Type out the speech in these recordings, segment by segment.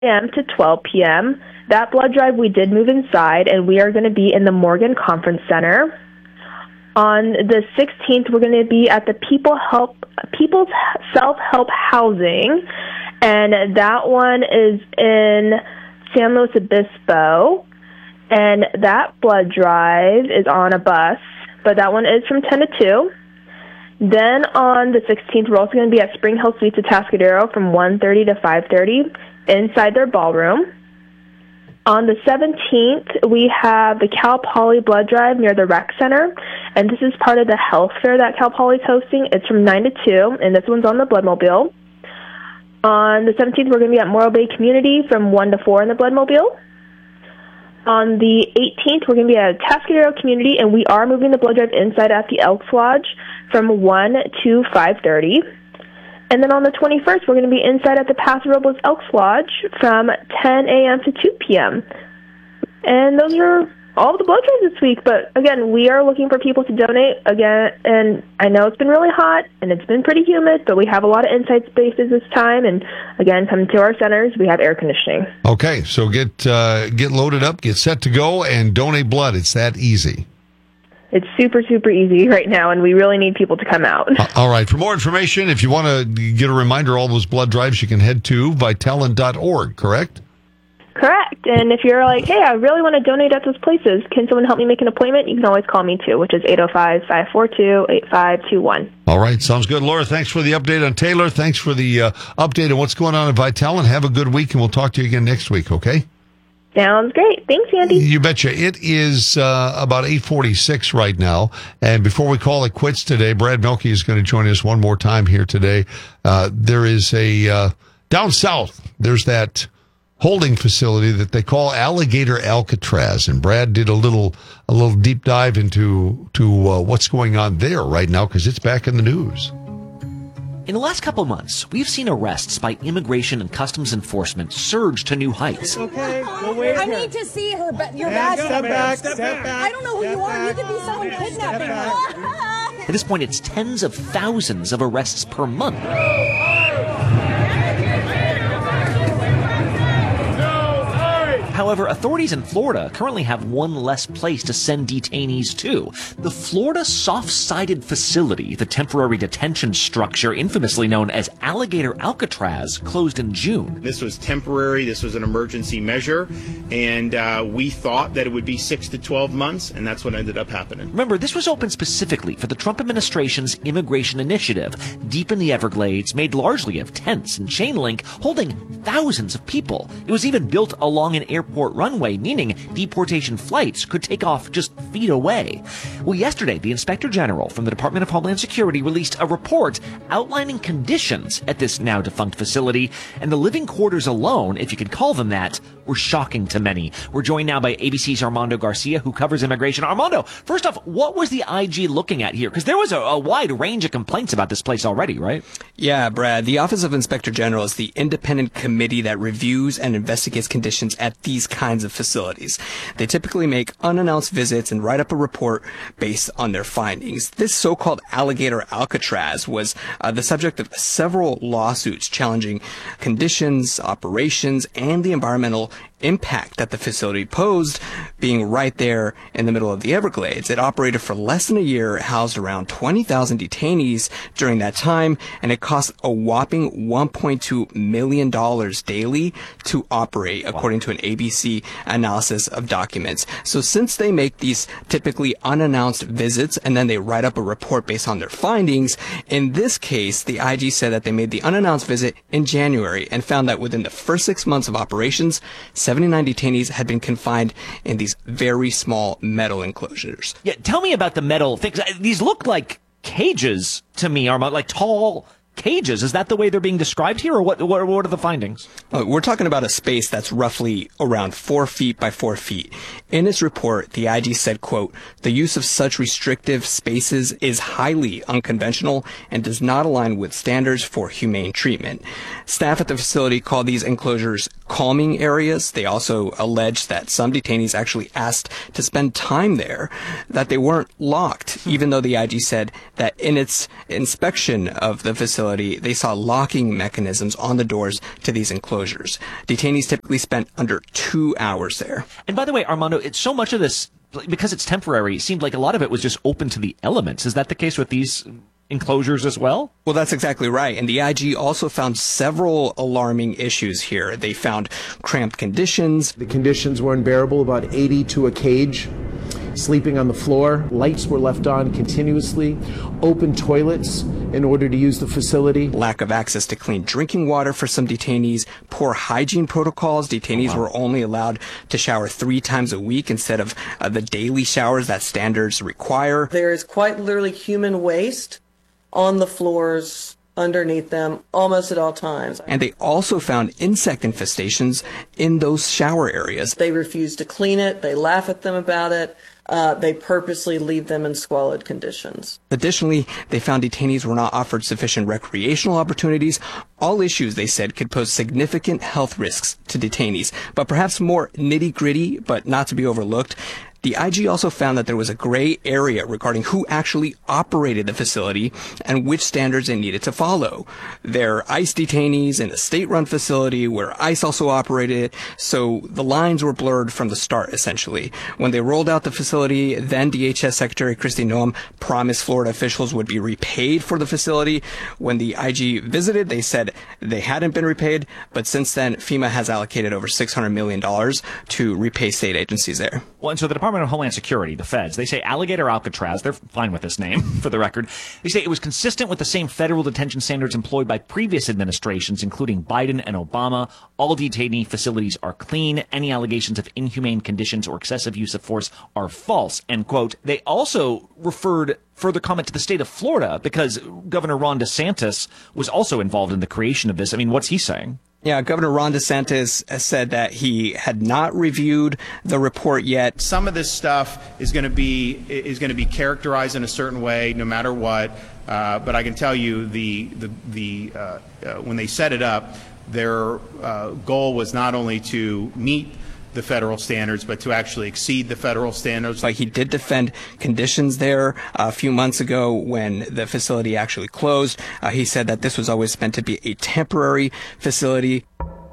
a.m. to 12 p.m. That blood drive, we did move inside, and we are going to be in the Morgan Conference Center. On the 16th, we're going to be at the People's Self-Help Housing, and that one is in San Luis Obispo, and that blood drive is on a bus, but that one is from 10 to 2. Then on the 16th, we're also going to be at Spring Hill Suites Atascadero from 1:30 to 5:30 inside their ballroom. On the 17th, we have the Cal Poly Blood Drive near the Rec Center, and this is part of the health fair that Cal Poly is hosting. It's from 9 to 2, and this one's on the Bloodmobile. On the 17th, we're going to be at Morro Bay Community from 1 to 4 in the Bloodmobile. On the 18th, we're going to be at Atascadero Community, and we are moving the blood drive inside at the Elks Lodge from 1 to 5:30. And then on the 21st, we're going to be inside at the Paso Robles Elks Lodge from 10 a.m. to 2 p.m. And those are all the blood drives this week. But, again, we are looking for people to donate. Again, and I know it's been really hot and it's been pretty humid, but we have a lot of inside spaces this time. And, again, come to our centers. We have air conditioning. Okay, so get loaded up, get set to go, and donate blood. It's that easy. It's super, super easy right now, and we really need people to come out. All right. For more information, if you want to get a reminder of all those blood drives, you can head to Vitalant.org, correct? Correct. And if you're like, hey, I really want to donate at those places, can someone help me make an appointment? You can always call me, too, which is 805-542-8521. All right. Sounds good. Laura, thanks for the update on Taylor. Thanks for the update on what's going on at Vitalant. Have a good week, and we'll talk to you again next week, okay? Sounds great. Thanks, Andy. You betcha. It is about 8:46 right now. And before we call it quits today, Brad Mielke is going to join us one more time here today. There is a, down south, there's that holding facility that they call Alligator Alcatraz. And Brad did a little deep dive into what's going on there right now because it's back in the news. In the last couple months, we've seen arrests by Immigration and Customs Enforcement surge to new heights. Okay, we'll wait. I need to see her, but your badge. Step back. I don't know who you are. You could be someone kidnapping her. At this point, it's tens of thousands of arrests per month. However, authorities in Florida currently have one less place to send detainees to. The Florida Soft-Sided Facility, the temporary detention structure infamously known as Alligator Alcatraz, closed in June. This was temporary. This was an emergency measure, and we thought that it would be 6 to 12 months, and that's what ended up happening. Remember, this was opened specifically for the Trump administration's immigration initiative, deep in the Everglades, made largely of tents and chain link, holding thousands of people. It was even built along an airport runway, meaning deportation flights could take off just feet away. Well, yesterday, the Inspector General from the Department of Homeland Security released a report outlining conditions at this now defunct facility, and the living quarters alone, if you could call them that, were shocking to many. We're joined now by ABC's Armando Garcia, who covers immigration. Armando, first off, what was the IG looking at here? Because there was a wide range of complaints about this place already, right? Yeah, Brad. The Office of Inspector General is the independent committee that reviews and investigates conditions at these kinds of facilities. They typically make unannounced visits and write up a report based on their findings. This so-called Alligator Alcatraz was the subject of several lawsuits challenging conditions, operations, and the environmental impact that the facility posed, being right there in the middle of the Everglades. It operated for less than a year, housed around 20,000 detainees during that time, and it cost a whopping $1.2 million daily to operate, according to an ABC analysis of documents. So since they make these typically unannounced visits and then they write up a report based on their findings, in this case, the IG said that they made the unannounced visit in January and found that within the first 6 months of operations, 79 detainees had been confined in these very small metal enclosures. Yeah, tell me about the metal things. These look like cages to me, Armand, like tall cages. Is that the way they're being described here, or what are the findings? We're talking about a space that's roughly around 4 feet by 4 feet. In its report, the IG said, quote, "The use of such restrictive spaces is highly unconventional and does not align with standards for humane treatment." Staff at the facility call these enclosures calming areas. They also alleged that some detainees actually asked to spend time there, that they weren't locked, even though the IG said that in its inspection of the facility, they saw locking mechanisms on the doors to these enclosures. Detainees typically spent under 2 hours there. And by the way, Armando, it's so much of this, because it's temporary, it seemed like a lot of it was just open to the elements. Is that the case with these enclosures as well? Well, that's exactly right. And the IG also found several alarming issues here. They found cramped conditions. The conditions were unbearable, about 80 to a cage, sleeping on the floor. Lights were left on continuously, open toilets in order to use the facility. Lack of access to clean drinking water for some detainees, poor hygiene protocols. Detainees were only allowed to shower 3 times a week instead of the daily showers that standards require. There is quite literally human waste on the floors underneath them almost at all times. And they also found insect infestations in those shower areas. They refuse to clean it. They laugh at them about it. They purposely leave them in squalid conditions. Additionally, they found detainees were not offered sufficient recreational opportunities. All issues, they said, could pose significant health risks to detainees. But perhaps more nitty-gritty, but not to be overlooked, the IG also found that there was a gray area regarding who actually operated the facility and which standards it needed to follow. There are ICE detainees in a state-run facility where ICE also operated, so the lines were blurred from the start, essentially. When they rolled out the facility, then DHS Secretary Kristi Noem promised Florida officials would be repaid for the facility. When the IG visited, they said they hadn't been repaid, but since then, FEMA has allocated over $600 million to repay state agencies there. Well, and so the Department of Homeland Security, the feds, they say Alligator Alcatraz, they're fine with this name, for the record. They say it was consistent with the same federal detention standards employed by previous administrations, including Biden and Obama. All detainee facilities are clean. Any allegations of inhumane conditions or excessive use of force are false, end quote. They also referred further comment to the state of Florida because Governor Ron DeSantis was also involved in the creation of this. I mean, what's he saying? Yeah, Governor Ron DeSantis said that he had not reviewed the report yet. Some of this stuff is going to be characterized in a certain way, no matter what. But I can tell you, when they set it up, their goal was not only to meet the federal standards, but to actually exceed the federal standards. Like, he did defend conditions there a few months ago when the facility actually closed. He said that this was always meant to be a temporary facility.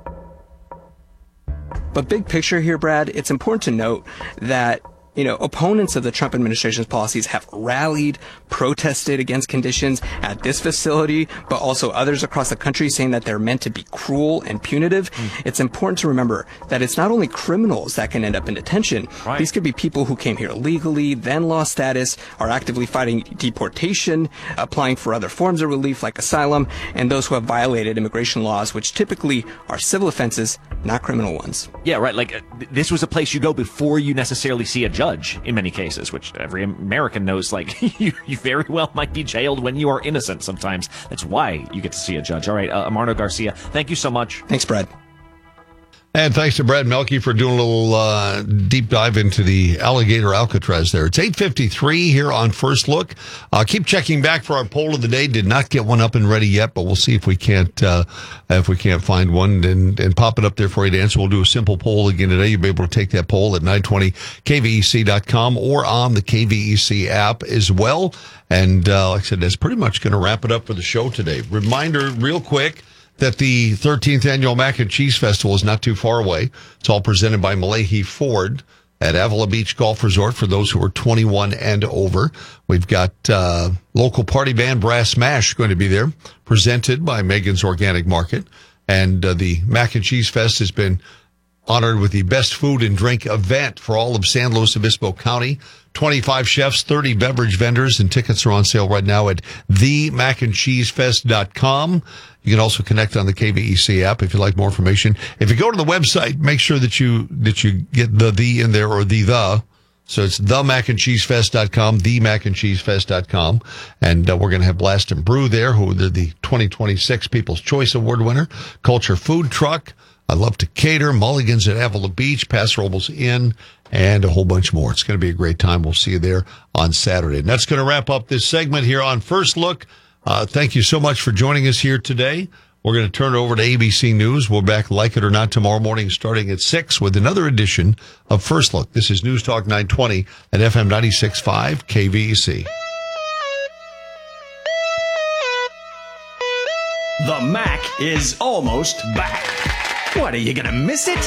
But big picture here, Brad, it's important to note that opponents of the Trump administration's policies have rallied, protested against conditions at this facility, but also others across the country, saying that they're meant to be cruel and punitive. It's important to remember that it's not only criminals that can end up in detention. Right. These could be people who came here legally, then lost status, are actively fighting deportation, applying for other forms of relief like asylum, and those who have violated immigration laws, which typically are civil offenses, not criminal ones. Yeah, right. Like, this was a place you go before you necessarily see a judge in many cases, which every American knows, like, you very well might be jailed when you are innocent sometimes. That's why you get to see a judge. All right, Armando Garcia, thank you so much. Thanks, Brad. And thanks to Brad Melke for doing a little deep dive into the Alligator Alcatraz there. It's 8:53 here on First Look. Keep checking back for our poll of the day. Did not get one up and ready yet, but we'll see if we can't find one and pop it up there for you to answer. We'll do a simple poll again today. You'll be able to take that poll at 920kvec.com or on the KVEC app as well. And like I said, that's pretty much going to wrap it up for the show today. Reminder real quick that the 13th Annual Mac and Cheese Festival is not too far away. It's all presented by Malahi Ford at Avila Beach Golf Resort for those who are 21 and over. We've got local party band Brass Smash going to be there, presented by Megan's Organic Market. And the Mac and Cheese Fest has been honored with the best food and drink event for all of San Luis Obispo County. 25 chefs, 30 beverage vendors, and tickets are on sale right now at themacandcheesefest.com. You can also connect on the KVEC app if you'd like more information. If you go to the website, make sure that you get the in there or the. So it's themacandcheesefest.com, themacandcheesefest.com. And we're going to have Blast and Brew there, who they're the 2026 People's Choice Award winner. Culture Food Truck. I Love to Cater, Mulligan's at Avila Beach, Paso Robles Inn, and a whole bunch more. It's going to be a great time. We'll see you there on Saturday. And that's going to wrap up this segment here on First Look. Thank you so much for joining us here today. We're going to turn it over to ABC News. We'll be back, like it or not, tomorrow morning starting at 6 with another edition of First Look. This is News Talk 920 at FM 96.5 KVEC. The Mac is almost back. What, are you going to miss it?